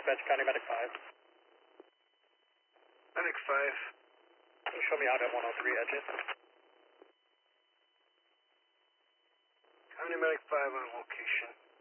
dispatch, County Medic 5. Medic 5. Can you show me out at 103 edges? County Medic 5 on location.